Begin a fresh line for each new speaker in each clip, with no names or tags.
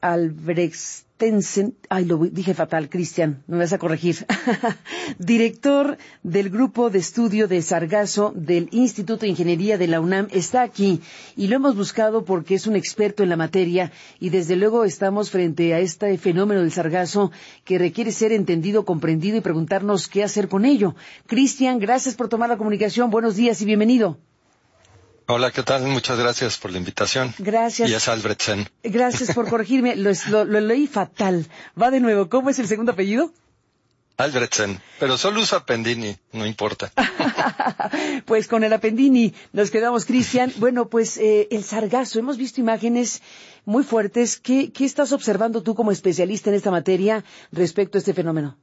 Albrechtsen, lo dije fatal, Cristian, me vas a corregir, director del Grupo de Estudio de Sargazo del Instituto de Ingeniería de la UNAM, está aquí y lo hemos buscado porque es un experto en la materia y desde luego estamos frente a este fenómeno del sargazo que requiere ser entendido, comprendido y preguntarnos qué hacer con ello. Cristian, gracias por tomar la comunicación, buenos días y bienvenido.
Hola, ¿qué tal? Muchas gracias por la invitación.
Gracias.
Y es Albrechtsen.
Gracias por corregirme, lo leí fatal. Va de nuevo, ¿cómo es el segundo apellido?
Albrechtsen, pero solo usa Pendini, no importa.
Pues con el Appendini nos quedamos, Cristian. Bueno, pues el sargazo, hemos visto imágenes muy fuertes. ¿Qué estás observando tú como especialista en esta materia respecto a este fenómeno?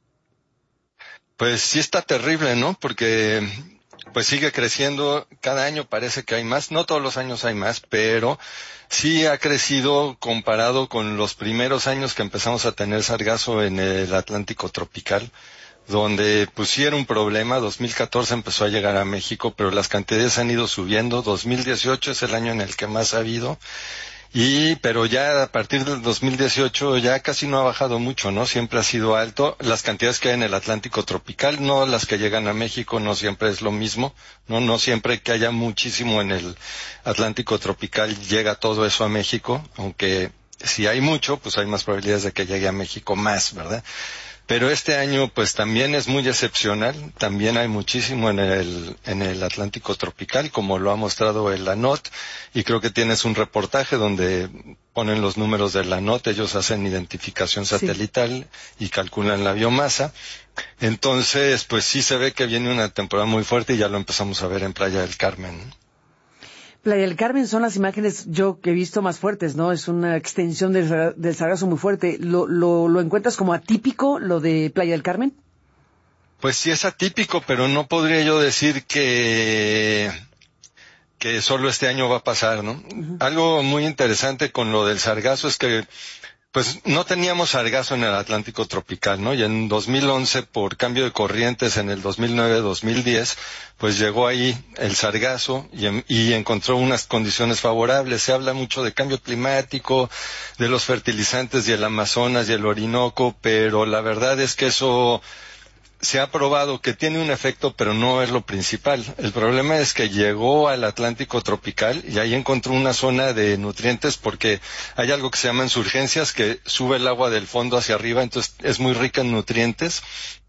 Pues sí está terrible, ¿no? Porque pues sigue creciendo, cada año parece que hay más, no todos los años hay más, pero sí ha crecido comparado con los primeros años que empezamos a tener sargazo en el Atlántico tropical, donde pues sí era un problema. 2014 empezó a llegar a México, pero las cantidades han ido subiendo. 2018 es el año en el que más ha habido. Pero ya a partir del 2018 ya casi no ha bajado mucho, ¿no? Siempre ha sido alto. Las cantidades que hay en el Atlántico tropical, no las que llegan a México, no siempre es lo mismo, ¿no? No siempre que haya muchísimo en el Atlántico tropical llega todo eso a México, aunque si hay mucho, pues hay más probabilidades de que llegue a México más, ¿verdad? Pero este año pues también es muy excepcional, también hay muchísimo en el Atlántico tropical, como lo ha mostrado el ANOT, y creo que tienes un reportaje donde ponen los números del ANOT, ellos hacen identificación satelital y calculan la biomasa. Entonces, pues sí se ve que viene una temporada muy fuerte y ya lo empezamos a ver en Playa del Carmen, ¿no?
Playa del Carmen son las imágenes yo que he visto más fuertes, ¿no? Es una extensión del sargazo muy fuerte. ¿Lo encuentras como atípico, lo de Playa del Carmen?
Pues sí es atípico, pero no podría yo decir que solo este año va a pasar, ¿no? Uh-huh. Algo muy interesante con lo del sargazo es que pues no teníamos sargazo en el Atlántico tropical, ¿no? Y en 2011, por cambio de corrientes, en el 2009-2010, pues llegó ahí el sargazo y encontró unas condiciones favorables. Se habla mucho de cambio climático, de los fertilizantes y el Amazonas y el Orinoco, pero la verdad es que eso se ha probado que tiene un efecto, pero no es lo principal. El problema es que llegó al Atlántico tropical y ahí encontró una zona de nutrientes porque hay algo que se llama surgencias, que sube el agua del fondo hacia arriba, entonces es muy rica en nutrientes.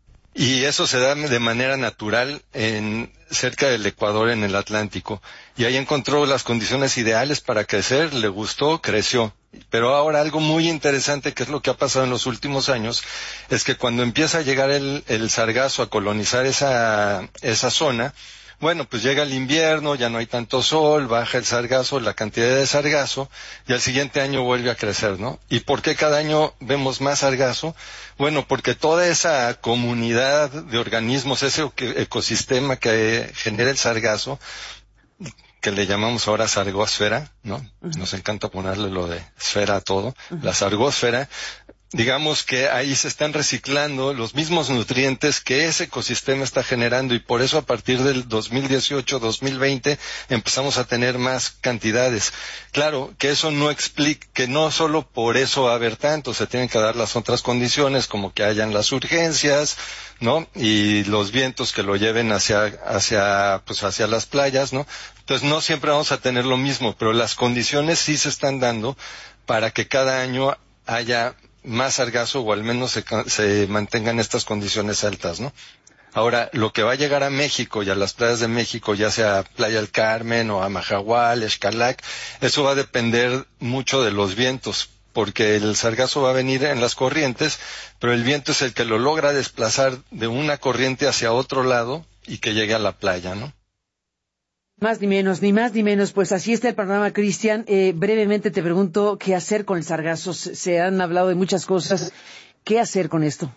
Y eso se da de manera natural cerca del Ecuador, en el Atlántico. Y ahí encontró las condiciones ideales para crecer, le gustó, creció. Pero ahora algo muy interesante, que es lo que ha pasado en los últimos años, es que cuando empieza a llegar el sargazo a colonizar esa zona, bueno, pues llega el invierno, ya no hay tanto sol, baja el sargazo, la cantidad de sargazo, y al siguiente año vuelve a crecer, ¿no? ¿Y por qué cada año vemos más sargazo? Bueno, porque toda esa comunidad de organismos, ese ecosistema que genera el sargazo, que le llamamos ahora sargósfera, ¿no? Uh-huh. Nos encanta ponerle lo de esfera a todo. Uh-huh. La sargósfera, digamos que ahí se están reciclando los mismos nutrientes que ese ecosistema está generando, y por eso a partir del 2018-2020 empezamos a tener más cantidades. Claro, que eso no explica, que no solo por eso va a haber tanto, se tienen que dar las otras condiciones, como que hayan las urgencias, ¿no? Y los vientos que lo lleven hacia las playas, ¿no? Entonces no siempre vamos a tener lo mismo, pero las condiciones sí se están dando para que cada año haya más sargazo, o al menos se mantengan estas condiciones altas, ¿no? Ahora, lo que va a llegar a México y a las playas de México, ya sea Playa del Carmen o a Mahahual, Xcalac, eso va a depender mucho de los vientos, porque el sargazo va a venir en las corrientes, pero el viento es el que lo logra desplazar de una corriente hacia otro lado y que llegue a la playa, ¿no?
Más ni menos, pues así está el panorama, Cristian. Brevemente te pregunto, ¿qué hacer con el sargazo? Se han hablado de muchas cosas. ¿Qué hacer con esto?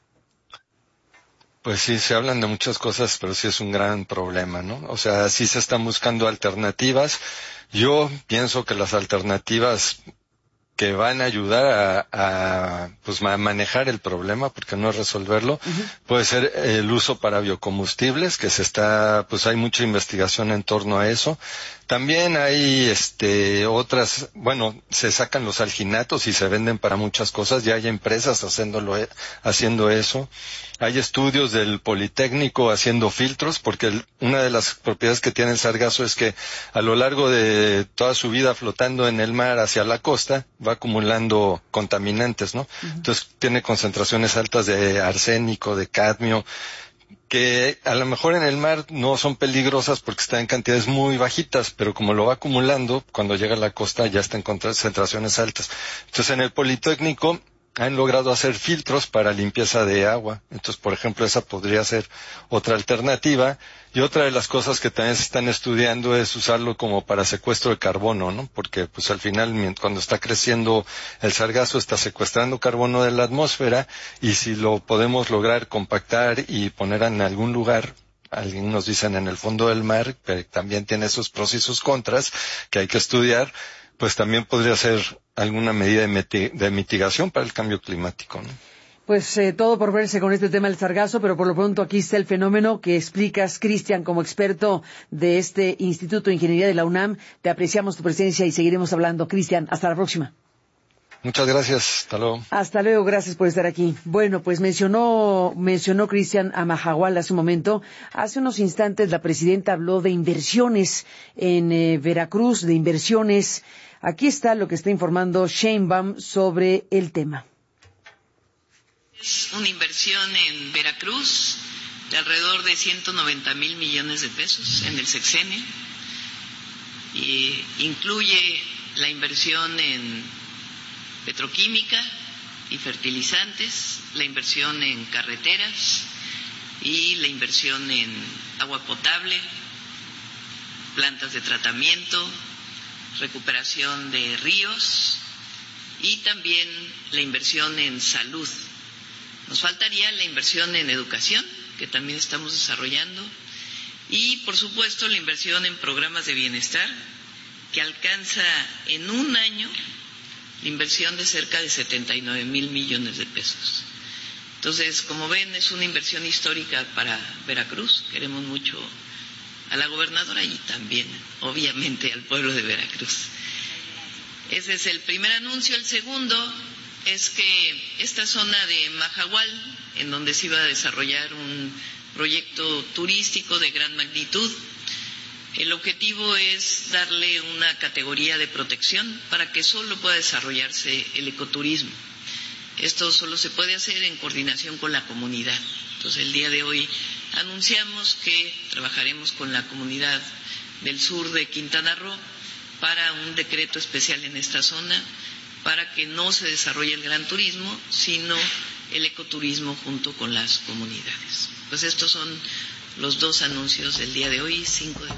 Pues sí, se hablan de muchas cosas, pero sí es un gran problema, ¿no? O sea, sí se están buscando alternativas. Yo pienso que las alternativas que van a ayudar pues a manejar el problema, porque no es resolverlo. Puede ser el uso para biocombustibles, que pues hay mucha investigación en torno a eso. También hay otras, bueno, se sacan los alginatos y se venden para muchas cosas, ya hay empresas haciendo eso. Hay estudios del Politécnico haciendo filtros, porque una de las propiedades que tiene el sargazo es que a lo largo de toda su vida flotando en el mar hacia la costa va acumulando contaminantes, ¿no? Entonces tiene concentraciones altas de arsénico, de cadmio, que a lo mejor en el mar no son peligrosas porque están en cantidades muy bajitas, pero como lo va acumulando, cuando llega a la costa ya está en concentraciones altas. Entonces en el Politécnico han logrado hacer filtros para limpieza de agua. Entonces, por ejemplo, esa podría ser otra alternativa. Y otra de las cosas que también se están estudiando es usarlo como para secuestro de carbono, ¿no? Porque, pues, al final, cuando está creciendo el sargazo, está secuestrando carbono de la atmósfera, y si lo podemos lograr compactar y poner en algún lugar, algunos dicen en el fondo del mar, que también tiene sus pros y sus contras, que hay que estudiar, pues también podría ser alguna medida de mitigación para el cambio climático, ¿no?
Pues todo por verse con este tema del sargazo, pero por lo pronto aquí está el fenómeno que explicas, Cristian, como experto de este Instituto de Ingeniería de la UNAM. Te apreciamos tu presencia y seguiremos hablando. Cristian, hasta la próxima.
Muchas gracias. Hasta luego.
Hasta luego, gracias por estar aquí. Bueno, pues mencionó Cristian a Mahahual hace un momento. Hace unos instantes la presidenta habló de inversiones en Veracruz, de inversiones. Aquí está lo que está informando Sheinbaum sobre el tema.
Es una inversión en Veracruz de alrededor de 190,000 millones de pesos en el sexenio. Y incluye la inversión en petroquímica y fertilizantes, la inversión en carreteras y la inversión en agua potable, plantas de tratamiento, recuperación de ríos y también la inversión en salud. Nos faltaría la inversión en educación, que también estamos desarrollando, y por supuesto la inversión en programas de bienestar, que alcanza en un año la inversión de cerca de 79,000 millones de pesos. Entonces, como ven, es una inversión histórica para Veracruz. Queremos mucho a la gobernadora y también, obviamente, al pueblo de Veracruz. Ese es el primer anuncio. El segundo es que esta zona de Mahahual, en donde se iba a desarrollar un proyecto turístico de gran magnitud, el objetivo es darle una categoría de protección para que solo pueda desarrollarse el ecoturismo. Esto solo se puede hacer en coordinación con la comunidad. Entonces, el día de hoy anunciamos que trabajaremos con la comunidad del sur de Quintana Roo para un decreto especial en esta zona, para que no se desarrolle el gran turismo, sino el ecoturismo junto con las comunidades. Pues estos son los dos anuncios del día de hoy, 5 de